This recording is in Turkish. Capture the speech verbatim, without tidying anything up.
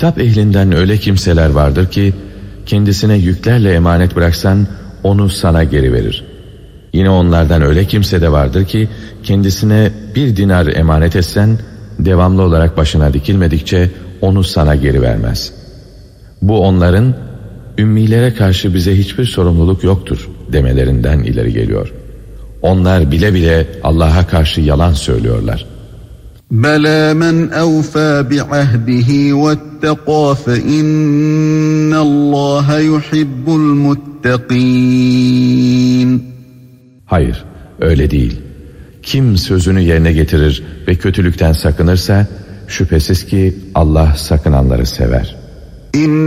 Kitap ehlinden öyle kimseler vardır ki, kendisine yüklerle emanet bıraksan, onu sana geri verir. Yine onlardan öyle kimse de vardır ki, kendisine bir dinar emanet etsen, devamlı olarak başına dikilmedikçe, onu sana geri vermez. Bu onların, ümmilere karşı bize hiçbir sorumluluk yoktur demelerinden ileri geliyor. Onlar bile bile Allah'a karşı yalan söylüyorlar. Bela men evfâ bi'ahdihi vettekâ fe innallâhe yuhibbul muttekîn. Hayır, öyle değil. Kim sözünü yerine getirir ve kötülükten sakınırsa, şüphesiz ki Allah sakınanları sever.